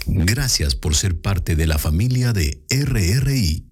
Gracias por ser parte de la familia de RRI.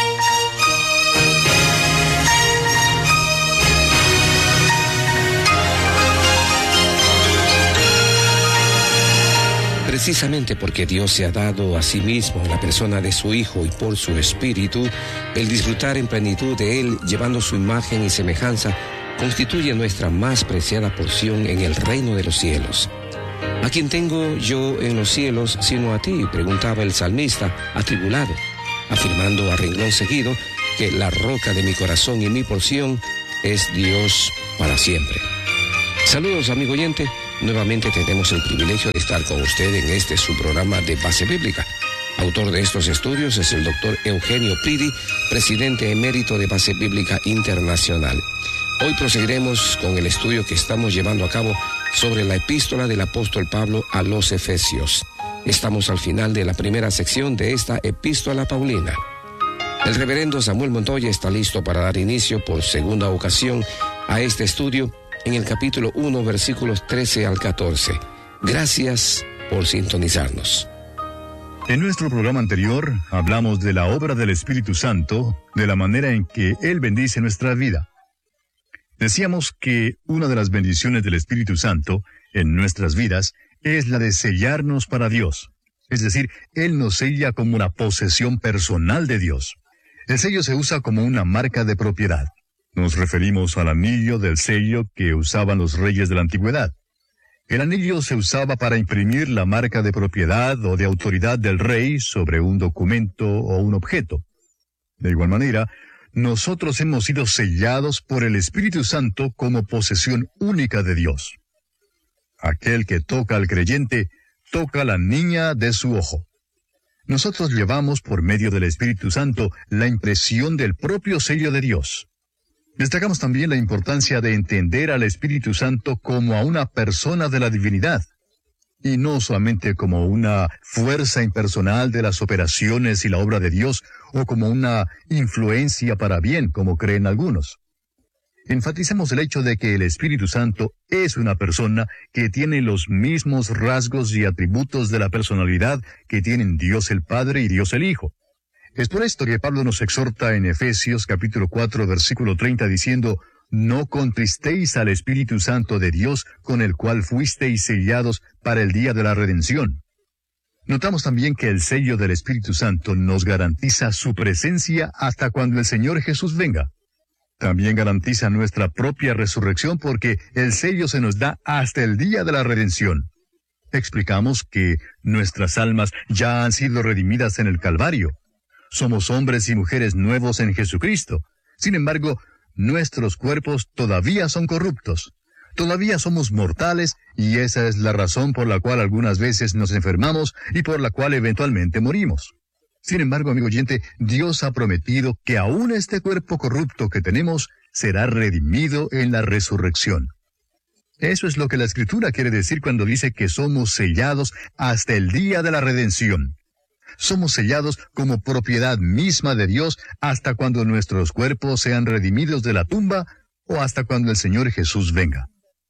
Precisamente porque Dios se ha dado a sí mismo en la persona de su Hijo y por su Espíritu, el disfrutar en plenitud de Él, llevando su imagen y semejanza, constituye nuestra más preciada porción en el reino de los cielos. ¿A quién tengo yo en los cielos sino a ti?, preguntaba el salmista, atribulado, afirmando a renglón seguido que la roca de mi corazón y mi porción es Dios para siempre. Saludos, amigo oyente. Nuevamente tenemos el privilegio de estar con usted en este su programa de Base Bíblica. Autor de estos estudios es el doctor Eugenio Pridi, presidente emérito de Base Bíblica Internacional. Hoy proseguiremos con el estudio que estamos llevando a cabo sobre la epístola del apóstol Pablo a los Efesios. Estamos al final de la primera sección de esta epístola paulina. El reverendo Samuel Montoya está listo para dar inicio por segunda ocasión a este estudio en el capítulo 1, versículos 13 al 14. Gracias por sintonizarnos. En nuestro programa anterior hablamos de la obra del Espíritu Santo, de la manera en que Él bendice nuestra vida. Decíamos que una de las bendiciones del Espíritu Santo en nuestras vidas es la de sellarnos para Dios. Es decir, Él nos sella como una posesión personal de Dios. El sello se usa como una marca de propiedad. Nos referimos al anillo del sello que usaban los reyes de la antigüedad. El anillo se usaba para imprimir la marca de propiedad o de autoridad del rey sobre un documento o un objeto. De igual manera, nosotros hemos sido sellados por el Espíritu Santo como posesión única de Dios. Aquel que toca al creyente, toca la niña de su ojo. Nosotros llevamos por medio del Espíritu Santo la impresión del propio sello de Dios. Destacamos también la importancia de entender al Espíritu Santo como a una persona de la divinidad, y no solamente como una fuerza impersonal de las operaciones y la obra de Dios, o como una influencia para bien, como creen algunos. Enfatizamos el hecho de que el Espíritu Santo es una persona que tiene los mismos rasgos y atributos de la personalidad que tienen Dios el Padre y Dios el Hijo. Es por esto que Pablo nos exhorta en Efesios capítulo 4, versículo 30, diciendo: «No contristéis al Espíritu Santo de Dios, con el cual fuisteis sellados para el día de la redención». Notamos también que el sello del Espíritu Santo nos garantiza su presencia hasta cuando el Señor Jesús venga. También garantiza nuestra propia resurrección porque el sello se nos da hasta el día de la redención. Explicamos que nuestras almas ya han sido redimidas en el Calvario. Somos hombres y mujeres nuevos en Jesucristo. Sin embargo, nuestros cuerpos todavía son corruptos. Todavía somos mortales y esa es la razón por la cual algunas veces nos enfermamos y por la cual eventualmente morimos. Sin embargo, amigo oyente, Dios ha prometido que aún este cuerpo corrupto que tenemos será redimido en la resurrección. Eso es lo que la Escritura quiere decir cuando dice que somos sellados hasta el día de la redención. Somos sellados como propiedad misma de Dios hasta cuando nuestros cuerpos sean redimidos de la tumba o hasta cuando el Señor Jesús venga.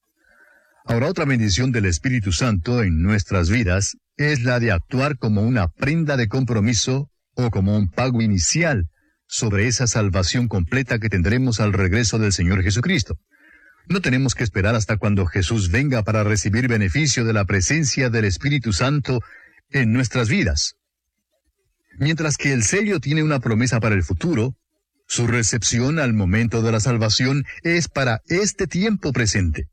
Ahora, otra bendición del Espíritu Santo en nuestras vidas es la de actuar como una prenda de compromiso o como un pago inicial sobre esa salvación completa que tendremos al regreso del Señor Jesucristo. No tenemos que esperar hasta cuando Jesús venga para recibir beneficio de la presencia del Espíritu Santo en nuestras vidas. Mientras que el sello tiene una promesa para el futuro, su recepción al momento de la salvación es para este tiempo presente.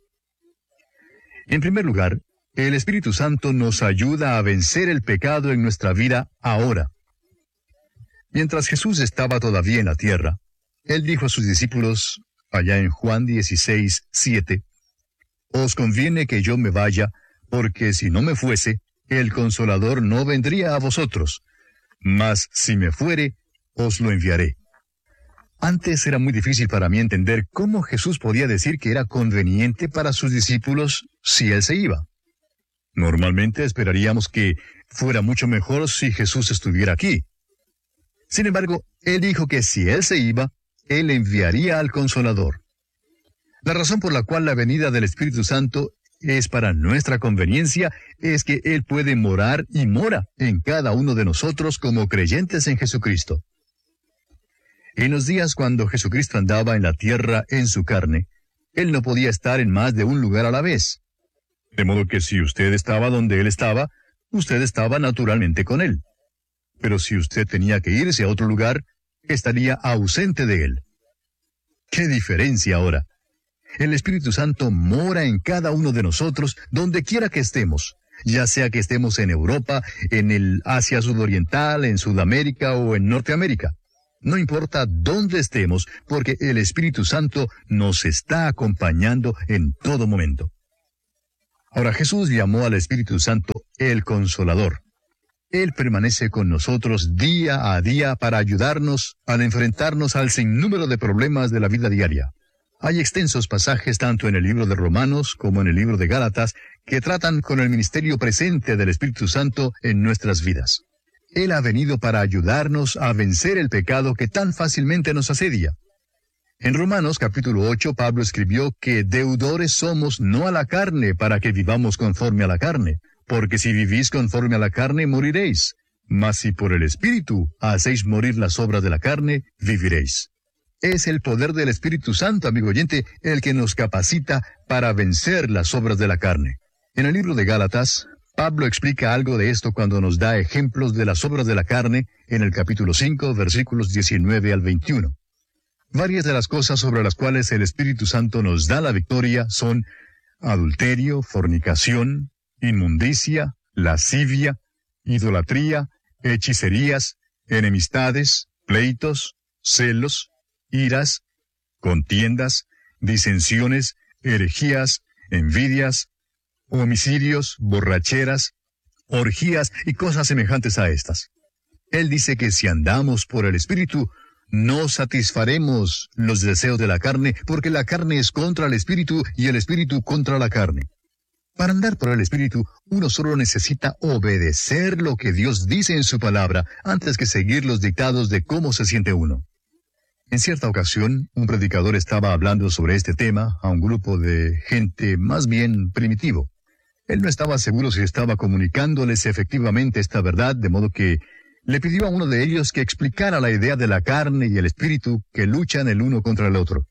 En primer lugar, el Espíritu Santo nos ayuda a vencer el pecado en nuestra vida ahora. Mientras Jesús estaba todavía en la tierra, Él dijo a sus discípulos, allá en Juan 16, 7, «Os conviene que yo me vaya, porque si no me fuese, el Consolador no vendría a vosotros. Mas si me fuere, os lo enviaré». Antes era muy difícil para mí entender cómo Jesús podía decir que era conveniente para sus discípulos si Él se iba. Normalmente esperaríamos que fuera mucho mejor si Jesús estuviera aquí. Sin embargo, Él dijo que si Él se iba, Él enviaría al Consolador. La razón por la cual la venida del Espíritu Santo es para nuestra conveniencia, es que Él puede morar y mora en cada uno de nosotros como creyentes en Jesucristo. En los días cuando Jesucristo andaba en la tierra en su carne, Él no podía estar en más de un lugar a la vez. De modo que si usted estaba donde Él estaba, usted estaba naturalmente con Él. Pero si usted tenía que irse a otro lugar, estaría ausente de Él. ¡Qué diferencia ahora! El Espíritu Santo mora en cada uno de nosotros, donde quiera que estemos, ya sea que estemos en Europa, en el Asia Sudoriental, en Sudamérica o en Norteamérica. No importa dónde estemos, porque el Espíritu Santo nos está acompañando en todo momento. Ahora, Jesús llamó al Espíritu Santo el Consolador. Él permanece con nosotros día a día para ayudarnos al enfrentarnos al sinnúmero de problemas de la vida diaria. Hay extensos pasajes tanto en el libro de Romanos como en el libro de Gálatas que tratan con el ministerio presente del Espíritu Santo en nuestras vidas. Él ha venido para ayudarnos a vencer el pecado que tan fácilmente nos asedia. En Romanos capítulo 8, Pablo escribió que deudores somos no a la carne para que vivamos conforme a la carne, porque si vivís conforme a la carne moriréis, mas si por el Espíritu hacéis morir las obras de la carne, viviréis. Es el poder del Espíritu Santo, amigo oyente, el que nos capacita para vencer las obras de la carne. En el libro de Gálatas, Pablo explica algo de esto cuando nos da ejemplos de las obras de la carne en el capítulo 5, versículos 19 al 21. Varias de las cosas sobre las cuales el Espíritu Santo nos da la victoria son adulterio, fornicación, inmundicia, lascivia, idolatría, hechicerías, enemistades, pleitos, celos, iras, contiendas, disensiones, herejías, envidias, homicidios, borracheras, orgías y cosas semejantes a estas. Él dice que si andamos por el Espíritu, no satisfaremos los deseos de la carne, porque la carne es contra el Espíritu y el Espíritu contra la carne. Para andar por el Espíritu, uno solo necesita obedecer lo que Dios dice en su palabra, antes que seguir los dictados de cómo se siente uno. En cierta ocasión, un predicador estaba hablando sobre este tema a un grupo de gente más bien primitivo. Él no estaba seguro si estaba comunicándoles efectivamente esta verdad, de modo que le pidió a uno de ellos que explicara la idea de la carne y el espíritu que luchan el uno contra el otro.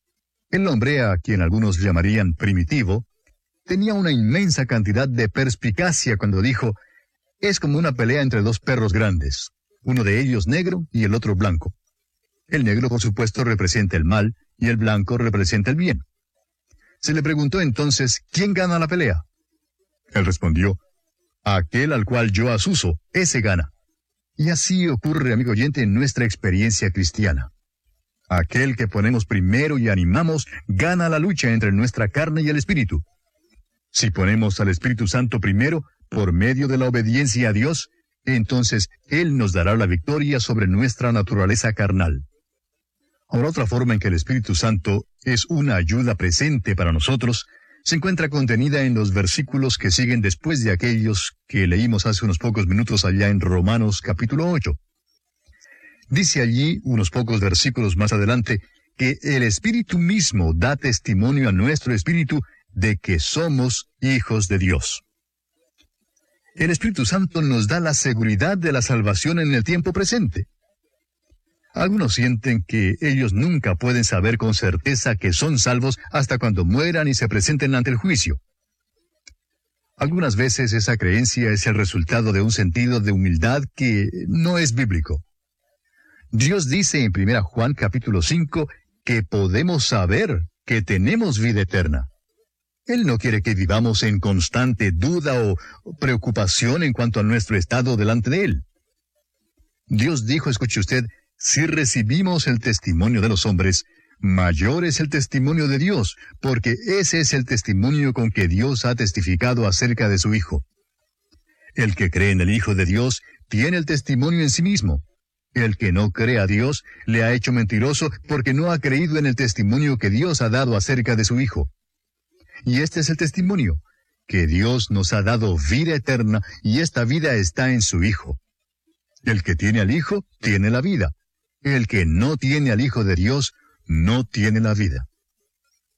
El hombre, a quien algunos llamarían primitivo, tenía una inmensa cantidad de perspicacia cuando dijo, es como una pelea entre dos perros grandes, uno de ellos negro y el otro blanco. El negro, por supuesto, representa el mal y el blanco representa el bien. Se le preguntó entonces, ¿quién gana la pelea? Él respondió, aquel al cual yo asuso, ese gana. Y así ocurre, amigo oyente, en nuestra experiencia cristiana. Aquel que ponemos primero y animamos, gana la lucha entre nuestra carne y el Espíritu. Si ponemos al Espíritu Santo primero, por medio de la obediencia a Dios, entonces Él nos dará la victoria sobre nuestra naturaleza carnal. Ahora, otra forma en que el Espíritu Santo es una ayuda presente para nosotros se encuentra contenida en los versículos que siguen después de aquellos que leímos hace unos pocos minutos allá en Romanos capítulo 8. Dice allí, unos pocos versículos más adelante, que el Espíritu mismo da testimonio a nuestro espíritu de que somos hijos de Dios. El Espíritu Santo nos da la seguridad de la salvación en el tiempo presente. Algunos sienten que ellos nunca pueden saber con certeza que son salvos hasta cuando mueran y se presenten ante el juicio. Algunas veces esa creencia es el resultado de un sentido de humildad que no es bíblico. Dios dice en 1 Juan capítulo 5 que podemos saber que tenemos vida eterna. Él no quiere que vivamos en constante duda o preocupación en cuanto a nuestro estado delante de Él. Dios dijo, escuche usted, si recibimos el testimonio de los hombres, mayor es el testimonio de Dios, porque ese es el testimonio con que Dios ha testificado acerca de su Hijo. El que cree en el Hijo de Dios tiene el testimonio en sí mismo. El que no cree a Dios le ha hecho mentiroso porque no ha creído en el testimonio que Dios ha dado acerca de su Hijo. Y este es el testimonio, que Dios nos ha dado vida eterna y esta vida está en su Hijo. El que tiene al Hijo tiene la vida. El que no tiene al Hijo de Dios no tiene la vida.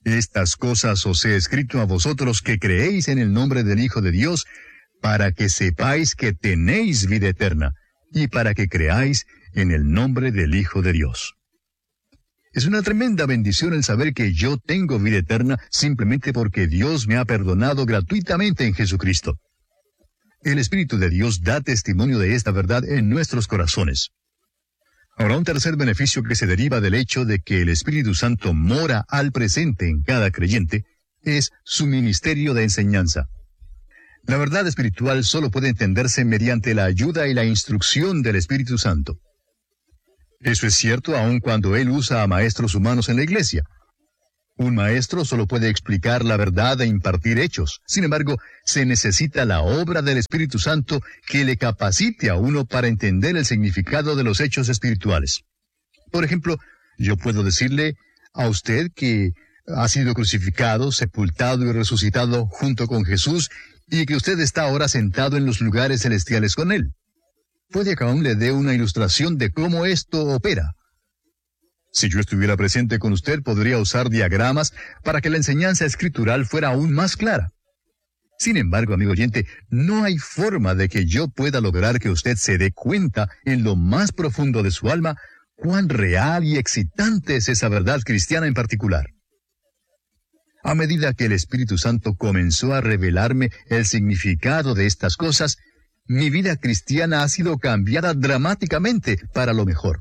Estas cosas os he escrito a vosotros que creéis en el nombre del Hijo de Dios, para que sepáis que tenéis vida eterna, y para que creáis en el nombre del Hijo de Dios. Es una tremenda bendición el saber que yo tengo vida eterna simplemente porque Dios me ha perdonado gratuitamente en Jesucristo. El Espíritu de Dios da testimonio de esta verdad en nuestros corazones. Ahora, un tercer beneficio que se deriva del hecho de que el Espíritu Santo mora al presente en cada creyente es su ministerio de enseñanza. La verdad espiritual solo puede entenderse mediante la ayuda y la instrucción del Espíritu Santo. Eso es cierto aun cuando Él usa a maestros humanos en la iglesia. Un maestro solo puede explicar la verdad e impartir hechos. Sin embargo, se necesita la obra del Espíritu Santo que le capacite a uno para entender el significado de los hechos espirituales. Por ejemplo, yo puedo decirle a usted que ha sido crucificado, sepultado y resucitado junto con Jesús, y que usted está ahora sentado en los lugares celestiales con Él. Puede que aún le dé una ilustración de cómo esto opera. Si yo estuviera presente con usted, podría usar diagramas para que la enseñanza escritural fuera aún más clara. Sin embargo, amigo oyente, no hay forma de que yo pueda lograr que usted se dé cuenta en lo más profundo de su alma cuán real y excitante es esa verdad cristiana en particular. A medida que el Espíritu Santo comenzó a revelarme el significado de estas cosas, mi vida cristiana ha sido cambiada dramáticamente para lo mejor.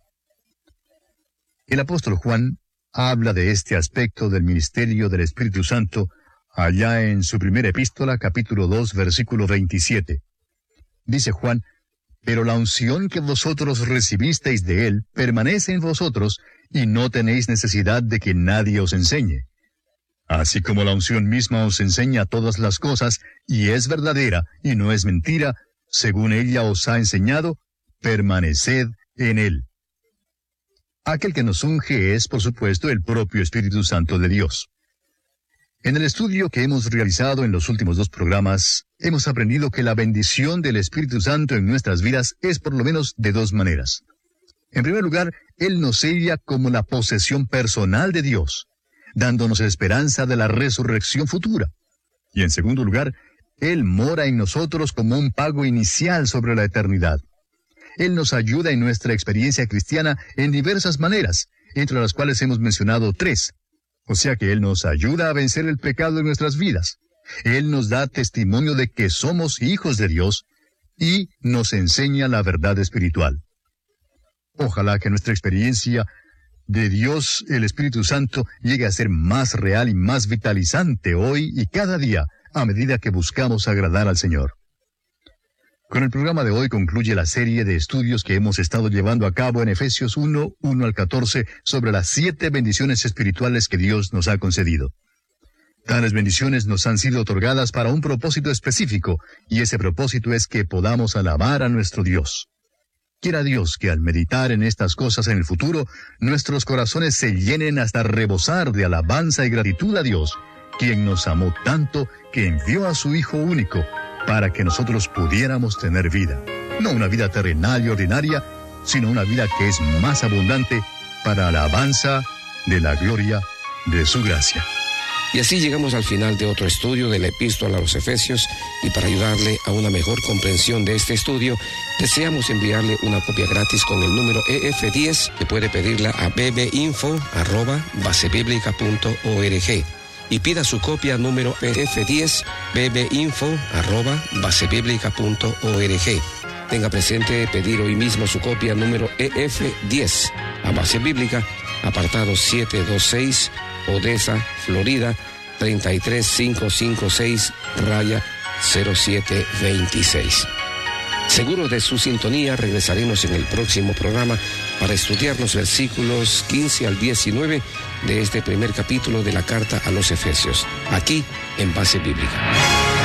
El apóstol Juan habla de este aspecto del ministerio del Espíritu Santo allá en su primera epístola, capítulo 2, versículo 27. Dice Juan: pero la unción que vosotros recibisteis de Él permanece en vosotros, y no tenéis necesidad de que nadie os enseñe. Así como la unción misma os enseña todas las cosas, y es verdadera, y no es mentira, según ella os ha enseñado, permaneced en Él. Aquel que nos unge es, por supuesto, el propio Espíritu Santo de Dios. En el estudio que hemos realizado en los últimos 2 programas, hemos aprendido que la bendición del Espíritu Santo en nuestras vidas es por lo menos de 2 maneras. En primer lugar, Él nos sella como la posesión personal de Dios, dándonos esperanza de la resurrección futura. Y en segundo lugar, Él mora en nosotros como un pago inicial sobre la eternidad. Él nos ayuda en nuestra experiencia cristiana en diversas maneras, entre las cuales hemos mencionado 3. O sea que Él nos ayuda a vencer el pecado en nuestras vidas. Él nos da testimonio de que somos hijos de Dios y nos enseña la verdad espiritual. Ojalá que nuestra experiencia de Dios, el Espíritu Santo, llegue a ser más real y más vitalizante hoy y cada día, a medida que buscamos agradar al Señor. Con el programa de hoy concluye la serie de estudios que hemos estado llevando a cabo en Efesios 1, 1 al 14, sobre las 7 bendiciones espirituales que Dios nos ha concedido. Tales bendiciones nos han sido otorgadas para un propósito específico, y ese propósito es que podamos alabar a nuestro Dios. Quiera Dios que al meditar en estas cosas en el futuro, nuestros corazones se llenen hasta rebosar de alabanza y gratitud a Dios, quien nos amó tanto que envió a su Hijo único, para que nosotros pudiéramos tener vida. No una vida terrenal y ordinaria, sino una vida que es más abundante para alabanza de la gloria de su gracia. Y así llegamos al final de otro estudio de la Epístola a los Efesios, y para ayudarle a una mejor comprensión de este estudio, deseamos enviarle una copia gratis con el número EF10, que puede pedirla a bbinfo@basebiblica.org. Y pida su copia número EF10 bbinfo@basebiblica.org. Tenga presente pedir hoy mismo su copia número EF10 a Base Bíblica, apartado 726, Odessa, Florida, 33556-0726. Seguro de su sintonía, regresaremos en el próximo programa para estudiar los versículos 15 al 19 de este primer capítulo de la carta a los Efesios, aquí en Base Bíblica.